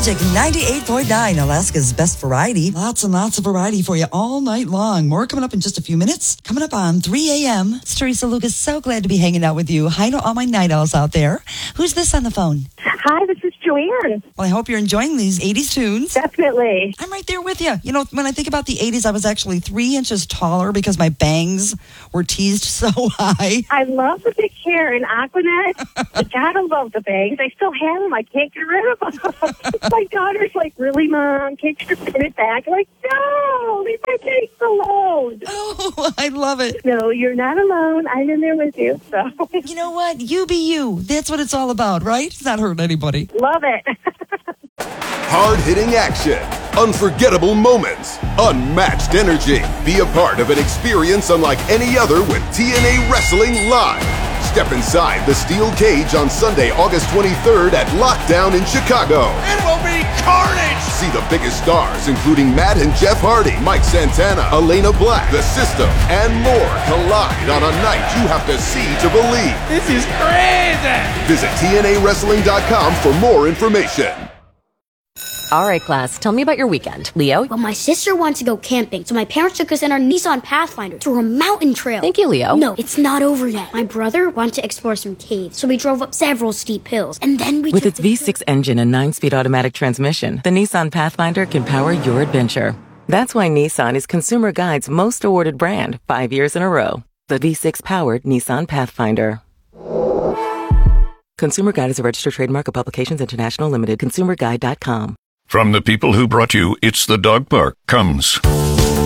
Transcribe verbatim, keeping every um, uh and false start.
Magic ninety-eight point nine, Alaska's best variety. Lots and lots of variety for you all night long. More coming up in just a few minutes. Coming up on three a.m. It's Teresa Lucas. So glad to be hanging out with you. Hi to all my night owls out there. Who's this on the phone? Hi, this is Joanne. Well, I hope you're enjoying these eighties tunes. Definitely. I'm right there with you. You know, when I think about the eighties, I was actually three inches taller because my bangs were teased so high. I love the big hair in Aquanet. I gotta love the bangs. I still have them. I can't get rid of them. My daughter's like, really, Mom? Can't you just put it back? I'm like, no, leave my bangs alone. Oh, I love it. No, you're not alone. I'm in there with you. So you know what? You be you. That's what it's all about, right? It's not hurting anybody. Love it. Hard-hitting action, unforgettable moments, unmatched energy. Be a part of an experience unlike any other with T N A Wrestling Live. Step inside the steel cage on Sunday, August twenty-third at Lockdown in Chicago. It will be carnage! See the biggest stars, including Matt and Jeff Hardy, Mike Santana, Elena Black, The System, and more collide on a night you have to see to believe. This is crazy! Visit T N A wrestling dot com for more information. All right, class, tell me about your weekend. Leo? Well, my sister wants to go camping, so my parents took us in our Nissan Pathfinder to a mountain trail. Thank you, Leo. No, it's not over yet. My brother wanted to explore some caves, so we drove up several steep hills, and then we With took its the V six engine and nine-speed automatic transmission, the Nissan Pathfinder can power your adventure. That's why Nissan is Consumer Guide's most awarded brand, five years in a row. The V six-powered Nissan Pathfinder. Consumer Guide is a registered trademark of Publications International Limited. consumer guide dot com. From the people who brought you It's the Dog Park comes